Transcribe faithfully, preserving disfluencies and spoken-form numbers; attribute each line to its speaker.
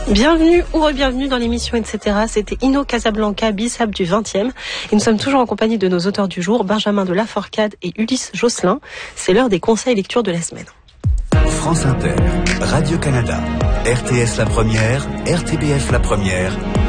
Speaker 1: Bienvenue ou re-bienvenue dans l'émission et cetera. C'était Inno Casablanca, Bissap du vingtième. Et nous sommes toujours en compagnie de nos auteurs du jour, Benjamin de Laforcade et Ulysse Josselin. C'est l'heure des conseils lecture de la semaine.
Speaker 2: France Inter, Radio-Canada, R T S La Première, R T B F La Première,